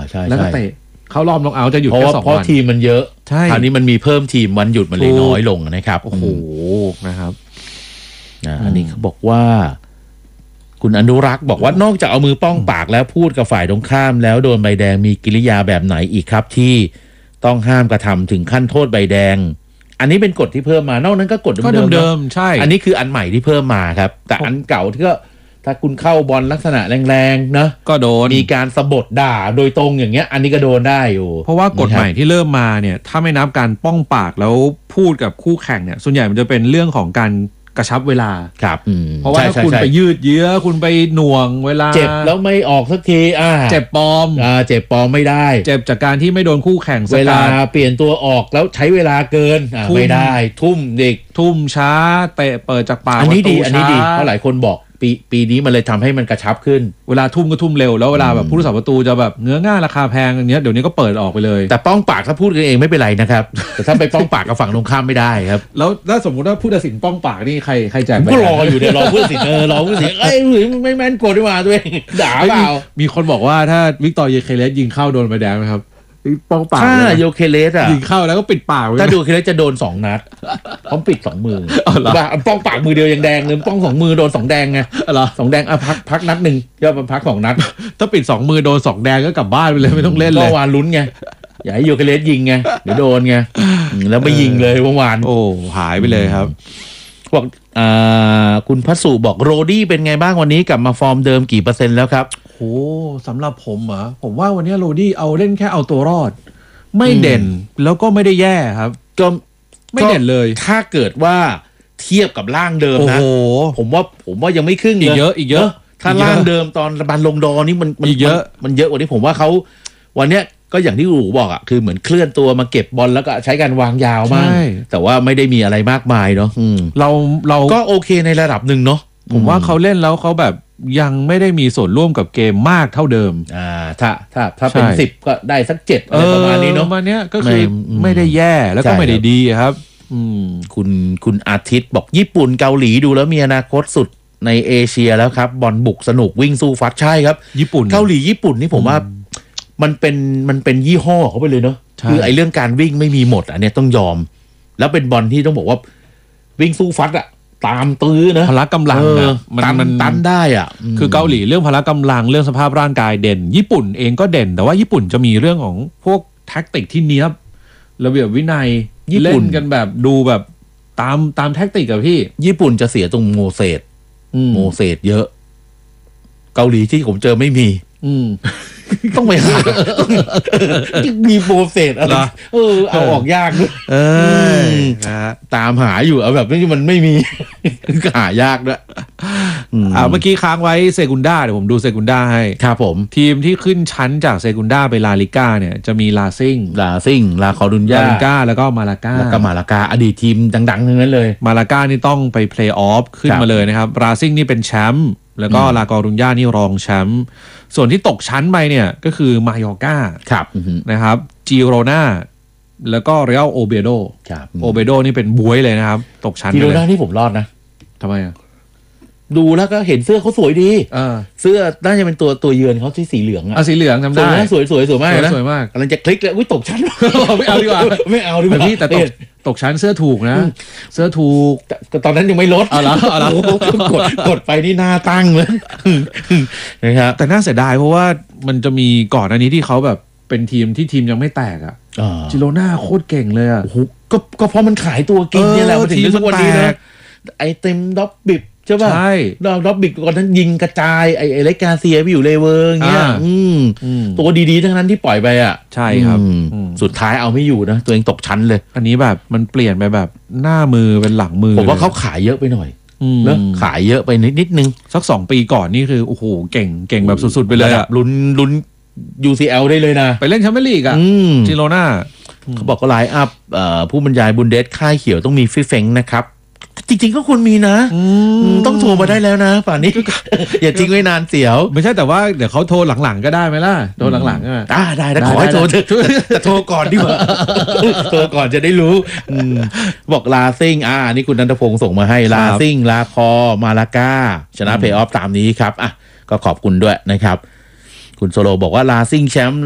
ใช่แล้วก็เตะเข้ารอบน็อกเอาท์จะหยุดแค่2 วันเพราะทีมมันเยอะใช่คราวนี้มันมีเพิ่มทีมวันหยุดมันเลยน้อยลงนะครับโอ้โหนะครับอันนี้เขาบอกว่าคุณอนุรักษ์บอกว่านอกจากเอามือป้องปากแล้วพูดกับฝ่ายตรงข้ามแล้วโดนใบแดงมีกิริยาแบบไหนอีกครับที่ต้องห้ามกระทำถึงขั้นโทษใบแดงอันนี้เป็นกฎที่เพิ่มมานอกนั้นก็กฎเดิมใช่อันนี้คืออันใหม่ที่เพิ่มมาครับแต่อันเก่าที่ก็ถ้าคุณเข้าบอลลักษณะแรงๆนะก็โดนมีการสะบดด่าโดยตรงอย่างเงี้ยอันนี้ก็โดนได้อยู่เพราะว่ากฎใหม่ที่เริ่มมาเนี่ยถ้าไม่นับการป้องปากแล้วพูดกับคู่แข่งเนี่ยส่วนใหญ่มันจะเป็นเรื่องของการกระชับเวลาครับเพราะว่าถ้าคุณไปยืดเยื้อคุณไปหน่วงเวลาเจ็บแล้วไม่ออกสักทีเจ็บปลอมเจ็บปลอมไม่ได้เจ็บจากการที่ไม่โดนคู่แข่งเวลาเปลี่ยนตัวออกแล้วใช้เวลาเกินไม่ได้ทุ่มเด็กทุ่มช้าเตะเปิดจากปากอันนี้ดีเพราะหลายคนบอกปีนี้มันเลยทำให้มันกระชับขึ้นเวลาทุ่มก็ทุ่มเร็วแล้วเวลาแบบผู้รักษาประตูจะแบบเงื้อง่าราคาแพงอย่างเงี้ยเดี๋ยวนี้ก็เปิดออกไปเลยแต่ป้องปากถ้าพูดกันเองไม่เป็นไรนะครับแต่ถ้าไปป้องปากกับฝั่งตรงข้ามไม่ได้ครับแล้วถ้าสมมติว่าผู้ตัดสินป้องปากนี่ใครแจกก็รออยู่เดี๋ยวรอผู้ตัดสินรอผู้ตัดสินไม่แม่นกดดีกว่าตัวเองด่าเปล่ามีคนบอกว่าถ้าวิกตอร์เยเคเลสยิงเข้าโดนใบแดงไหมครับป้องปากถ้าโยเคเลสยิงเข้าแล้วก็ปิดปากถ้าโยเคเลสจะโดน2 นัดพร้อมปิด2 มือป้องปากมือเดียวยังแดงเลยป้อง2 มือโดน2 แดงไง2 แดงพักนัดนึงย่อมาพัก2 นัดถ้าปิด2 มือโดน2 แดงก็กลับบ้านไปเลยไม่ต้องเล่นเลยก็วานลุ้นไงอย่าให้โยเคเลสยิงไงเดี๋ยวโดนไงแล้วไม่ยิงเลยเมื่อวานโอ้หายไปเลยครับบอกคุณพัสสุบอกโรดี้เป็นไงบ้างวันนี้กลับมาฟอร์มเดิมกี่%แล้วครับโอ้สำหรับผมว่าวันนี้โรดี้เอาเล่นแค่เอาตัวรอดไม่เด่นแล้วก็ไม่ได้แย่ครับก็ไม่เด่นเลยถ้าเกิดว่าเทียบกับร่างเดิมนะผมว่ายังไม่ครึ่งอีกเยอะถ้าร่างเดิมตอนบันลงดอนี่มันเยอะกว่านี้ผมว่าเขาวันเนี้ยก็อย่างที่อู๋บอกคือเหมือนเคลื่อนตัวมาเก็บบอลแล้วก็ใช้การวางยาวมากแต่ว่าไม่ได้มีอะไรมากมายเนาะเราก็โอเคในระดับหนึ่งเนาะผมว่าเขาเล่นแล้วเขาแบบยังไม่ได้มีส่วนร่วมกับเกมมากเท่าเดิมถ้าเป็น10ก็ได้สัก7อะไรประมาณนี้เนาะประมาณนี้ก็คือไม่ได้แย่แล้วก็ไม่ได้ดีครับคุณอาทิตย์บอกญี่ปุ่นเกาหลีดูแล้วมีอนาคตสุดในเอเชียแล้วครับบอลบุกสนุกวิ่งสู้ฟัดใช่ครับญี่ปุ่นเกาหลีญี่ปุ่นนี่ผมว่ามันเป็นยี่ห้อเขาไปเลยเนาะคือไอ้เรื่องการวิ่งไม่มีหมดอันนี้ต้องยอมแล้วเป็นบอลที่ต้องบอกว่าวิ่งสู้ฟัดอะตามตื้อนะพละกำลังมันตันได้คือเกาหลีเรื่องพละกำลังเรื่องสภาพร่างกายเด่นญี่ปุ่นเองก็เด่นแต่ว่าญี่ปุ่นจะมีเรื่องของพวกแท็กติกที่เนี้ยบระเบียบวินัยเล่นกันแบบดูแบบตามแท็กติกอะพี่ญี่ปุ่นจะเสียตรงโมเสสเยอะเกาหลีที่ผมเจอไม่มีต้องไปหามีโปรเซสอะไรเอาออกยากด้วยตามหาอยู่เอาแบบนี้มันไม่มีหายากด้วยเมื่อกี้ค้างไว้เซกุนด้าเดี๋ยวผมดูเซกุนด้าให้ครับผมทีมที่ขึ้นชั้นจากเซกุนด้าไปลาลิก้าเนี่ยจะมีลาซิงลาคอรุญญาแล้วก็มาลากาอดีตทีมดังๆทั้งนั้นเลยมาลากานี่ต้องไปเพลย์ออฟขึ้นมาเลยนะครับลาซิงนี่เป็นแชมป์แล้วก็ลากอรุญญานี่รองแชมป์ส่วนที่ตกชั้นไปเนี่ยก็คือมายอร์ก้านะครับจิโรนาแล้วก็เรอัลโอเบโดนี่เป็นบวยเลยนะครับตกชั้นจิโรนานี่ผมรอดนะทำไมอ่ะดูแล้วก็เห็นเสื้อเขาสวยดีเสื้อน่าจะเป็นตัวเยือนเขาที่สีเหลืองสีเหลืองจำได้สวยมากนะสวยมากกำลังจะคลิกเลยตกชั้นไม่เอาดีกว่าพี่แต่ตกชั้นเสื้อถูกนะเสื้อถูกแต่ตอนนั้นยังไม่ลดกดไปนี่หน้าตั้งเลยนะครับแต่น่าเสียดายเพราะว่ามันจะมีก่อนอันนี้ที่เขาแบบเป็นทีมยังไม่แตกอ่ะจิโรนาโคตรเก่งเลยอ่ะก็เพราะมันขายตัวกินเนี่ยแหละมาถึงทุกวันนี้นะไอเต็มด็อบบิบใช่ป่ะด็อบบิบก่อนนั้นยิงกระจายไอเล็กกาเซียไปอยู่เลเวอร์เงี้ยตัวดีๆทั้งนั้นที่ปล่อยไปอ่ะใช่ครับสุดท้ายเอาไม่อยู่นะตัวเองตกชั้นเลยอันนี้แบบมันเปลี่ยนไปแบบหน้ามือเป็นหลังมือผมว่าเขาขายเยอะไปหน่อยเนอะขายเยอะไปนิดนึงสัก2 ปีก่อนนี่คือโอ้โหเก่งแบบสุดๆไปเลยอ่ะลุ้น UCL ได้เลยนะไปเล่นแชมเปี้ยนลีกอ่ะจิโรนาเขาบอกก็ไลน์อัพผู้บรรยายบุนเดสค่ายเขียวต้องมีฟิเฟงนะครับจริงๆก็ควรมีนะต้องโทรมาได้แล้วนะป่านนี้อย่าทิ้งไว้นานเสียวไม่ใช่แต่ว่าเดี๋ยวเขาโทรหลังๆก็ได้ไหมล่ะโทรหลังๆได้ขอให้โทรแต่โทรก่อนดีกว่าโทรก่อนจะได้รู้บอกลาซิงนี่คุณนันทพงศ์ส่งมาให้ลาซิงลาคอมาลาก้าชนะเพย์ออฟตามนี้ครับก็ขอบคุณด้วยนะครับคุณโซโลบอกว่าลาซิงแชมป์